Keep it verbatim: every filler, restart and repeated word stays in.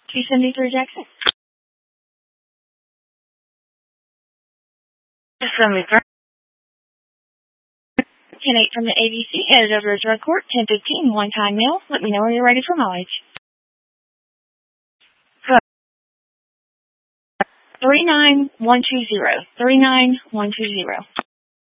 two seventy-three Jackson. two seventy-three. ten eight from the A B C, headed over to drug court, ten fifteen, one-time mail. Let me know when you're ready for mileage. three nine one two zero. three nine one two zero.